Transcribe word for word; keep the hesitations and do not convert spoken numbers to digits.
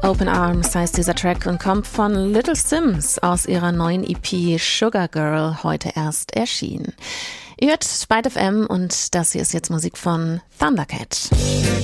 Open Arms heißt dieser Track und kommt von Little Simz aus ihrer neuen E P Sugar Girl, heute erst erschienen. Ihr hört Spite F M und das hier ist jetzt Musik von Thundercat.